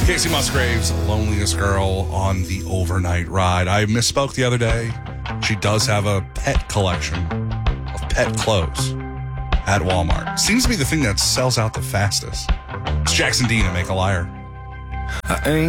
Casey Musgraves, Loneliest Girl on the overnight ride. I misspoke the other day. She does have a pet collection of pet clothes at Walmart. Seems to be the thing that sells out the fastest. It's Jackson Dean and Make a Liar.